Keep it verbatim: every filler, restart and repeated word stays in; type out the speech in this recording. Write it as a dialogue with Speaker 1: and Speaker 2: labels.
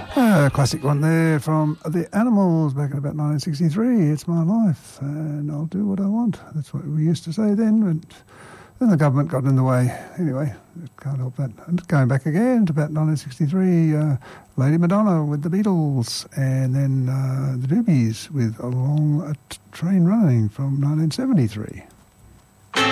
Speaker 1: Uh, classic one there from The Animals back in about nineteen sixty-three. It's my life, and I'll do what I want. That's what we used to say then, but then the government got in the way. Anyway, can't help that. And going back again to about nineteen sixty-three, uh, Lady Madonna with the Beatles, and then uh, the Doobies with Along a Train Running from nineteen seventy-three.